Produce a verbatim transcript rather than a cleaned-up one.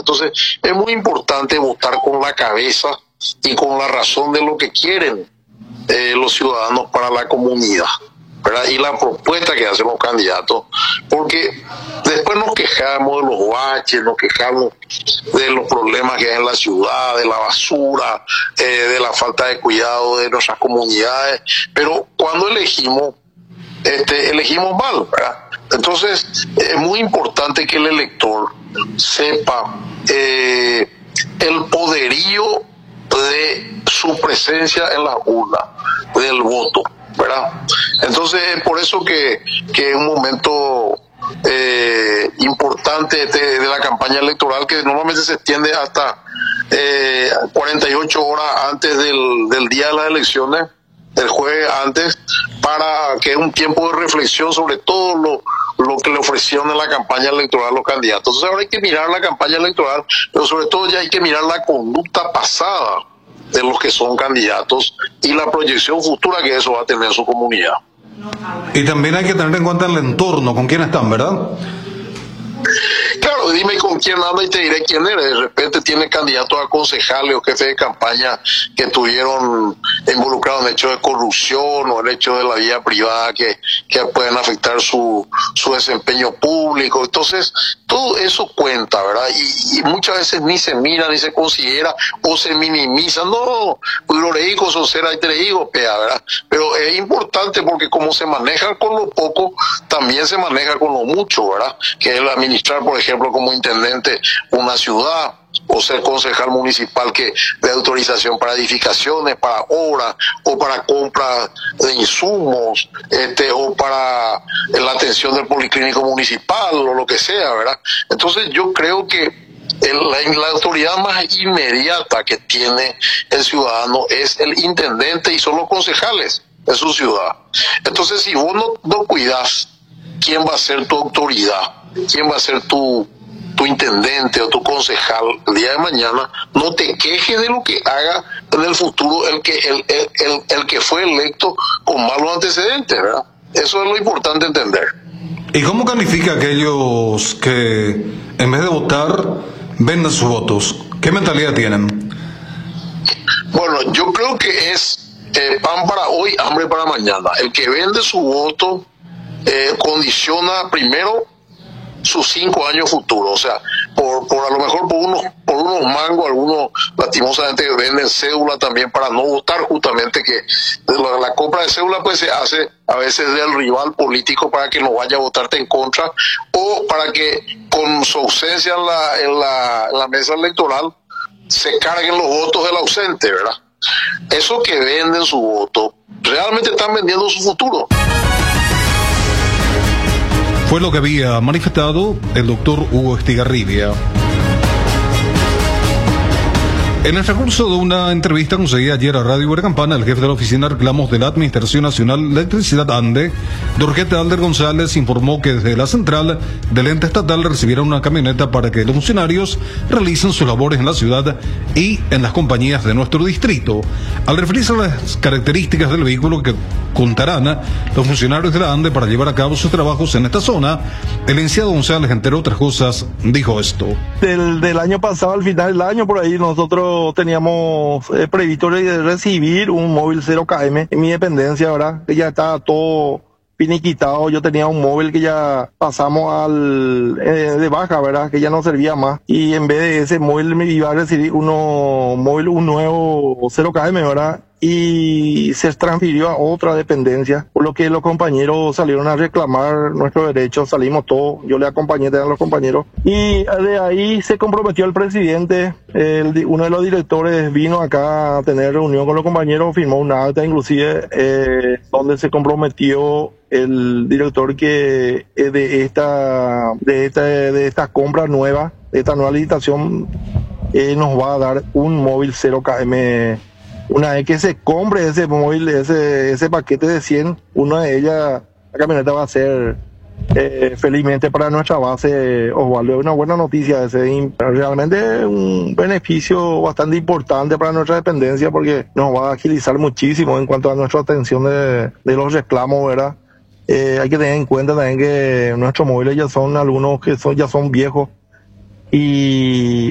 Entonces, es muy importante votar con la cabeza y con la razón de lo que quieren eh, los ciudadanos para la comunidad, ¿verdad? Y la propuesta que hacen los candidatos, porque después nos quejamos de los baches, nos quejamos de los problemas que hay en la ciudad, de la basura, eh, de la falta de cuidado de nuestras comunidades, pero cuando elegimos, este, elegimos mal, ¿verdad? Entonces, es muy importante que el elector sepa eh, el poderío de su presencia en la urna, del voto, ¿verdad? Entonces, es por eso que, que es un momento eh, importante de, de la campaña electoral, que normalmente se extiende hasta eh, cuarenta y ocho horas antes del, del día de las elecciones, el jueves antes, para que es un tiempo de reflexión sobre todo lo, lo que le ofrecieron en la campaña electoral a los candidatos. Entonces ahora hay que mirar la campaña electoral, pero sobre todo ya hay que mirar la conducta pasada de los que son candidatos y la proyección futura que eso va a tener en su comunidad. Y también hay que tener en cuenta el entorno, con quién están, ¿verdad? Claro, dime con quién anda y te diré quién eres. De repente tiene candidatos a concejales o jefes de campaña que estuvieron involucrados en hechos de corrupción o en hechos de la vida privada que, que pueden afectar su, su desempeño público. Entonces, todo eso cuenta, ¿verdad? Y, y muchas veces ni se mira, ni se considera o se minimiza. No, Uroreico, Socera y Treigo, ¿verdad? Pero es importante porque como se maneja con lo poco, también se maneja con lo mucho, ¿verdad? Que es el administrar, por ejemplo, como intendente una ciudad, o ser concejal municipal que de autorización para edificaciones, para obras, o para compra de insumos, este, o para la atención del policlínico municipal, o lo que sea, ¿verdad? Entonces yo creo que el, la, la autoridad más inmediata que tiene el ciudadano es el intendente y son los concejales de su ciudad. Entonces si vos no, no cuidás quién va a ser tu autoridad, quién va a ser tu, tu intendente o tu concejal el día de mañana, no te quejes de lo que haga en el futuro el que, el, el, el, el que fue electo con malos antecedentes, ¿verdad? Eso es lo importante entender. ¿Y cómo califica a aquellos que en vez de votar venden sus votos? ¿Qué mentalidad tienen? Bueno, yo creo que es eh, pan para hoy, hambre para mañana. El que vende su voto eh, condiciona primero sus cinco años futuros, o sea, por, por a lo mejor por unos, por unos mangos, algunos lastimosamente venden cédula también para no votar, justamente que la, la compra de cédula pues se hace a veces del rival político para que no vaya a votarte en contra, o para que con su ausencia en la, en la, en la mesa electoral se carguen los votos del ausente, ¿verdad? Esos que venden su voto realmente están vendiendo su futuro. Fue lo que había manifestado el doctor Hugo Estigarribia. En el transcurso de una entrevista conseguida ayer a Radio Hueracampana, el jefe de la Oficina de Reclamos de la Administración Nacional de Electricidad ANDE, Dorquete Alder González, informó que desde la central del ente estatal recibieron una camioneta para que los funcionarios realicen sus labores en la ciudad y en las compañías de nuestro distrito. Al referirse a las características del vehículo que contarán los funcionarios de la ANDE para llevar a cabo sus trabajos en esta zona, el licenciado González, entre otras cosas, dijo esto. Del, del año pasado, al final del año, por ahí nosotros teníamos eh, previsto recibir un móvil cero K M en mi dependencia, ¿verdad? Que ya está todo finiquitado. Yo tenía un móvil que ya pasamos al eh, de baja, ¿verdad? Que ya no servía más. Y en vez de ese móvil me iba a recibir uno móvil, un nuevo cero K M, ¿verdad? Y se transfirió a otra dependencia, por lo que los compañeros salieron a reclamar nuestros derechos, salimos todos, yo le acompañé a los compañeros, y de ahí se comprometió el presidente, el, uno de los directores vino acá a tener reunión con los compañeros, firmó una acta inclusive, eh, donde se comprometió el director que eh, de esta de esta de esta compra nueva, de esta nueva licitación, eh, nos va a dar un móvil cero K M. Una vez que se compre ese móvil, ese, ese paquete de cien, una de ellas, la camioneta va a ser eh, felizmente para nuestra base, Osvaldo. Es una buena noticia, ese, realmente un beneficio bastante importante para nuestra dependencia porque nos va a agilizar muchísimo en cuanto a nuestra atención de, de los reclamos, ¿verdad? Eh, hay que tener en cuenta también que nuestros móviles ya son algunos que son, ya son viejos y